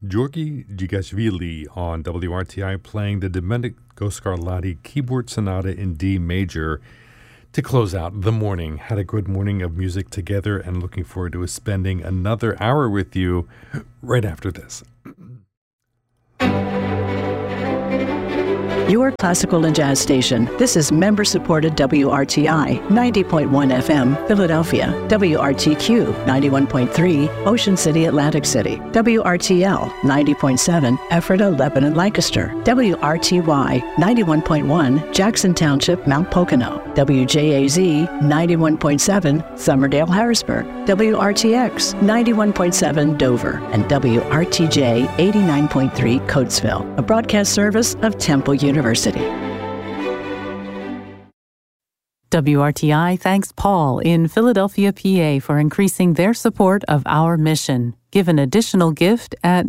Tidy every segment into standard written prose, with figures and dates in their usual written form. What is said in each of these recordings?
Georgi Gigashvili on WRTI playing the Domenico Scarlatti Keyboard Sonata in D major to close out the morning. Had a good morning of music together and looking forward to spending another hour with you right after this. Your classical and jazz station. This is member-supported WRTI 90.1 FM, Philadelphia, WRTQ 91.3, Ocean City, Atlantic City, WRTL 90.7, Ephrata, Lebanon, Lancaster, WRTY 91.1, Jackson Township, Mount Pocono, WJAZ 91.7, Somerdale, Harrisburg, WRTX 91.7, Dover, and WRTJ 89.3, Coatesville, a broadcast service of Temple University. WRTI thanks Paul in Philadelphia, PA for increasing their support of our mission. Give an additional gift at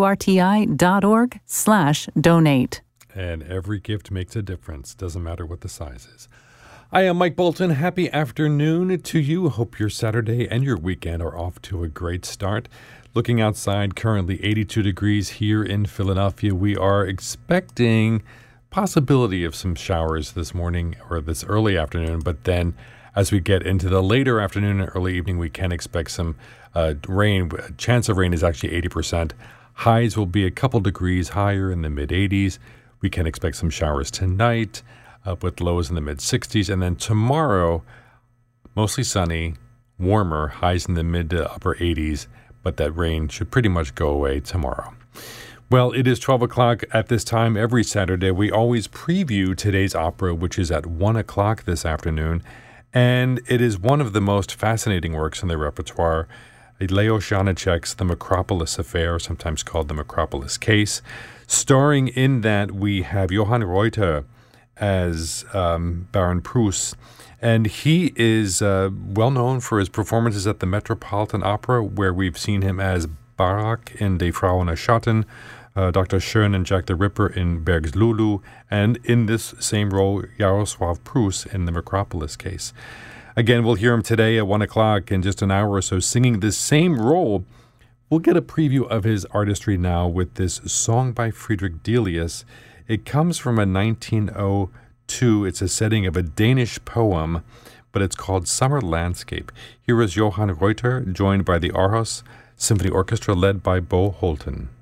wrti.org/donate. And every gift makes a difference, doesn't matter what the size is. I am Mike Bolton. Happy afternoon to you. Hope your Saturday and your weekend are off to a great start. Looking outside, currently 82 degrees here in Philadelphia. We are expecting possibility of some showers this morning or this early afternoon, but then as we get into the later afternoon and early evening, we can expect some rain. Chance of rain is actually 80%. Highs will be a couple degrees higher in the mid-80s. We can expect some showers tonight with lows in the mid-60s. And then tomorrow, mostly sunny, warmer, highs in the mid to upper 80s, but that rain should pretty much go away tomorrow. Well, it is 12 o'clock at this time every Saturday. We always preview today's opera, which is at 1 o'clock this afternoon. And it is one of the most fascinating works in the repertoire, Leo Janáček's The Macropolis Affair, sometimes called The Macropolis Case. Starring in that, we have Johann Reuter as Baron Pruss. And he is well known for his performances at the Metropolitan Opera, where we've seen him as Barak in Die Frau ohne Schatten, Dr. Schön and Jack the Ripper in Berg's Lulu, and in this same role, Jaroslav Prus in the Macropolis Case. Again, we'll hear him today at 1 o'clock in just an hour or so singing the same role. We'll get a preview of his artistry now with this song by Friedrich Delius. It comes from a 1902. It's a setting of a Danish poem, but it's called Summer Landscape. Here is Johann Reuter, joined by the Aarhus Symphony Orchestra led by Bo Holten.